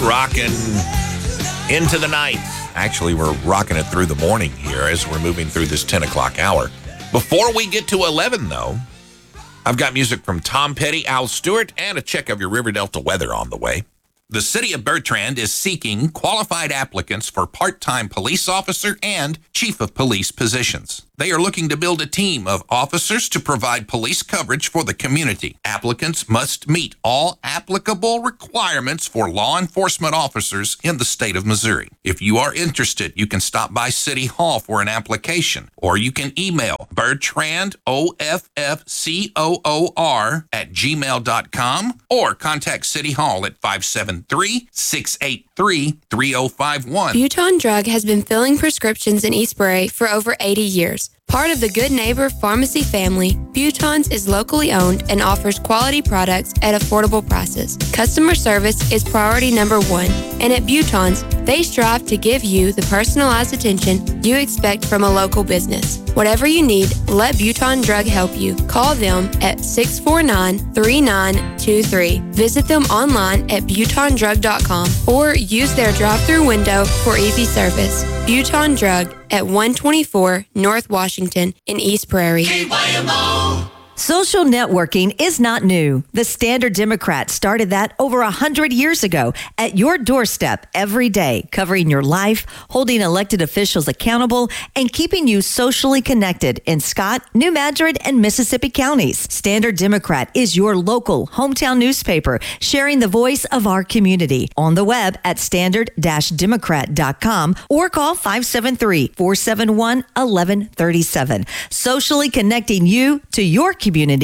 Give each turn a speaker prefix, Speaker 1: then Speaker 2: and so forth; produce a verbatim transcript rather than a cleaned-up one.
Speaker 1: Rocking into the night. Actually, we're rocking it through the morning here as we're moving through this ten o'clock hour. Before we get to eleven, though, I've got music from Tom Petty, Al Stewart, and a check of your River Delta weather on the way. The city of Bertrand is seeking qualified applicants for part-time police officer and chief of police positions. They are looking to build a team of officers to provide police coverage for the community. Applicants must meet all applicable requirements for law enforcement officers in the state of Missouri. If you are interested, you can stop by City Hall for an application, or you can email Bertrand, O F F C O O R, at gmail dot com, or contact City Hall at five seven three, six eight three, three oh five one.
Speaker 2: Buton Drug has been filling prescriptions in East Bray for over eighty years. Part of the Good Neighbor Pharmacy family, Buton's is locally owned and offers quality products at affordable prices. Customer service is priority number one, and at Buton's, they strive to give you the personalized attention you expect from a local business. Whatever you need, let Buton Drug help you. Call them at six four nine, three nine two three. Visit them online at buton drug dot com or use their drive-thru window for easy service. Buton Drug at one twenty-four North Washington in East Prairie.
Speaker 3: K Y M O.
Speaker 4: Social networking is not new. The Standard Democrat started that over one hundred years ago at your doorstep every day, covering your life, holding elected officials accountable, and keeping you socially connected in Scott, New Madrid, and Mississippi counties. Standard Democrat is your local hometown newspaper, sharing the voice of our community. On the web at standard dash democrat dot com or call five seven three, four seven one, one one three seven. Socially connecting you to your community.